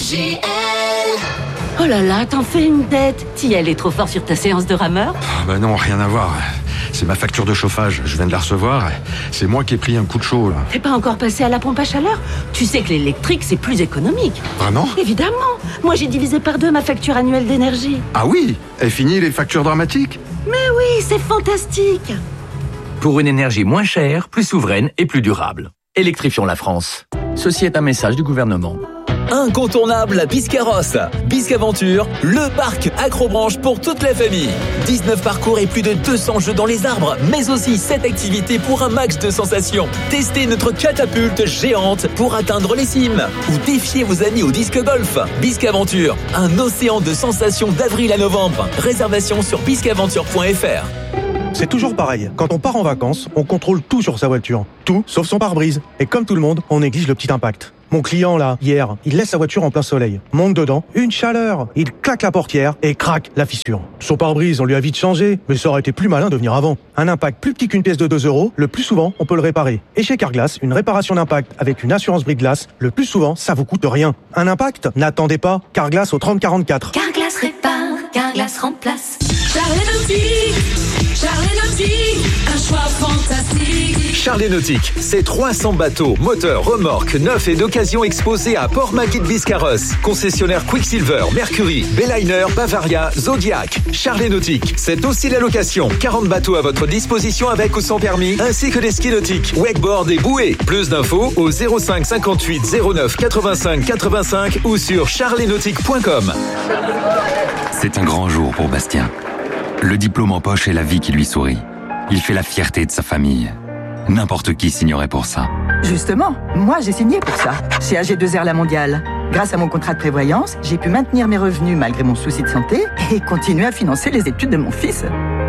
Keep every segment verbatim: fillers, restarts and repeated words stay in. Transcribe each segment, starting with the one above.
F G L. Oh là là, t'en fais une tête. T'y allais trop fort sur ta séance de rameur? Ah bah non, rien à voir. C'est ma facture de chauffage, je viens de la recevoir. C'est moi qui ai pris un coup de chaud, là. T'es pas encore passé à la pompe à chaleur? Tu sais que l'électrique, c'est plus économique. Vraiment? Évidemment. Moi, j'ai divisé par deux ma facture annuelle d'énergie. Ah oui? Et fini les factures dramatiques? Mais oui, c'est fantastique. Pour une énergie moins chère, plus souveraine et plus durable. Électrifions la France. Ceci est un message du gouvernement. Incontournable à Biscarrosse. Biscaventure, le parc accrobranche pour toute la famille. dix-neuf parcours et plus de deux cents jeux dans les arbres, mais aussi sept activités pour un max de sensations. Testez notre catapulte géante pour atteindre les cimes. Ou défiez vos amis au disque golf. Biscaventure, un océan de sensations d'avril à novembre. Réservation sur biscaventure point f r. C'est toujours pareil. Quand on part en vacances, on contrôle tout sur sa voiture. Tout, sauf son pare-brise. Et comme tout le monde, on néglige le petit impact. Mon client, là, hier, il laisse sa voiture en plein soleil. Monte dedans, une chaleur. Il claque la portière et craque la fissure. Son pare-brise, on lui a vite changé, mais ça aurait été plus malin de venir avant. Un impact plus petit qu'une pièce de deux euros, le plus souvent, on peut le réparer. Et chez Carglass, une réparation d'impact avec une assurance brise-glace, le plus souvent, ça vous coûte rien. Un impact? N'attendez pas. Carglass au trente quarante-quatre. Carglass répare, Carglass remplace. Charles Nautique, Charles Nautique, un choix fantastique. Charles Nautique, c'est trois cents bateaux, moteurs, remorques, neufs et d'occasion exposés à Port-Magid-Biscarrosse. Concessionnaire Quicksilver, Mercury, Bayliner, Bavaria, Zodiac. Charles Nautique, c'est aussi la location. quarante bateaux à votre disposition avec ou sans permis, ainsi que des skis nautiques, wakeboard et bouées. Plus d'infos au zéro cinq cinquante-huit zéro neuf quatre-vingt-cinq quatre-vingt-cinq ou sur charles nautique point com. C'est un grand jour pour Bastien. Le diplôme en poche et la vie qui lui sourit. Il fait la fierté de sa famille. N'importe qui signerait pour ça. Justement, moi j'ai signé pour ça, chez A G deux R La Mondiale. Grâce à mon contrat de prévoyance, j'ai pu maintenir mes revenus malgré mon souci de santé et continuer à financer les études de mon fils.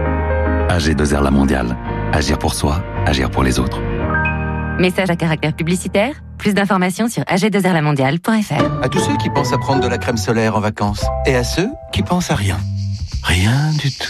A G deux R La Mondiale. Agir pour soi, agir pour les autres. Message à caractère publicitaire. Plus d'informations sur a g deux r la mondiale point f r. À tous ceux qui pensent à prendre de la crème solaire en vacances et à ceux qui pensent à rien. Rien du tout.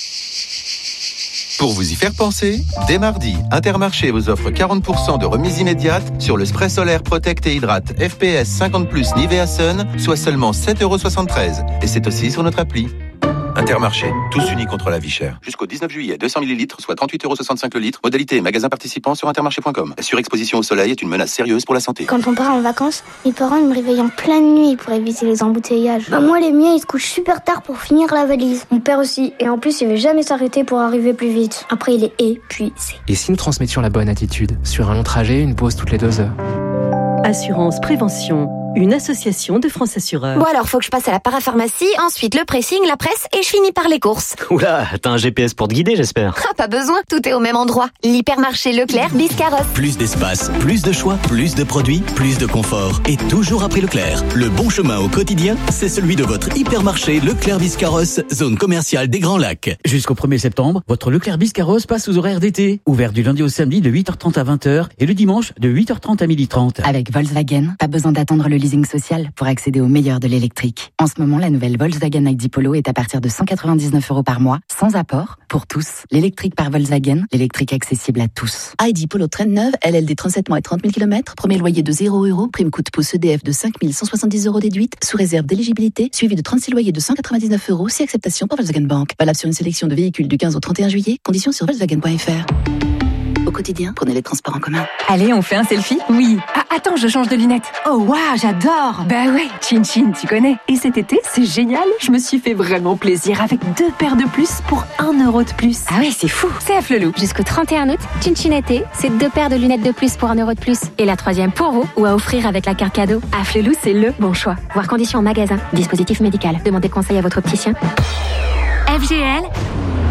Pour vous y faire penser, dès mardi, Intermarché vous offre quarante pour cent de remise immédiate sur le spray solaire Protect et Hydrate F P S cinquante plus Nivea Sun, soit seulement sept euros soixante-treize. Et c'est aussi sur notre appli. Intermarché, tous unis contre la vie chère. Jusqu'au dix-neuf juillet, deux cents millilitres, soit trente-huit euros soixante-cinq le litre. Modalité et magasin participant sur intermarché point com. La surexposition au soleil est une menace sérieuse pour la santé. Quand on part en vacances, mes parents ils me réveillent en pleine nuit pour éviter les embouteillages. Bah moi, les miens, ils se couchent super tard pour finir la valise. Mon père aussi. Et en plus, il veut jamais s'arrêter pour arriver plus vite. Après, il est épuisé. Et si nous transmettions la bonne attitude? Sur un long trajet, une pause toutes les deux heures. Assurance Prévention, une association de France Assureurs. Bon alors, faut que je passe à la parapharmacie, ensuite le pressing, la presse et je finis par les courses. Oula, t'as un G P S pour te guider, j'espère. Ah, pas besoin, tout est au même endroit. L'hypermarché Leclerc Biscarrosse. Plus d'espace, plus de choix, plus de produits, plus de confort. Et toujours après Leclerc. Le bon chemin au quotidien, c'est celui de votre hypermarché Leclerc Biscarrosse, zone commerciale des Grands Lacs. Jusqu'au premier septembre, votre Leclerc Biscarrosse passe aux horaires d'été. Ouvert du lundi au samedi de huit heures trente à vingt heures et le dimanche de huit heures trente à midi trente. Avec Volkswagen, pas besoin d'attendre le leasing social pour accéder au meilleur de l'électrique. En ce moment, la nouvelle Volkswagen I D Polo est à partir de cent quatre-vingt-dix-neuf euros par mois, sans apport, pour tous. L'électrique par Volkswagen, l'électrique accessible à tous. I D Polo traîne neuve, L L D trente-sept mois et trente mille kilomètres, premier loyer de zéro euros, prime coup de pouce E D F de cinq mille cent soixante-dix euros déduite, sous réserve d'éligibilité, suivi de trente-six loyers de cent quatre-vingt-dix-neuf euros, si acceptation par Volkswagen Bank. Valable sur une sélection de véhicules du quinze au trente et un juillet, conditions sur volkswagen point f r. Au quotidien, prenez les transports en commun. Allez, on fait un selfie? Oui. Ah, attends, je change de lunettes. Oh, waouh, j'adore. Bah ouais, Chin Chin, tu connais. Et cet été, c'est génial. Je me suis fait vraiment plaisir avec deux paires de plus pour un euro de plus. Ah ouais, c'est fou. C'est à Flelou. Jusqu'au trente et un août, Chin Chin été, c'est deux paires de lunettes de plus pour un euro de plus. Et la troisième pour vous, ou à offrir avec la carte cadeau. À Flelou, c'est le bon choix. Voir conditions en magasin. Dispositif médical. Demandez conseil à votre opticien. F G L,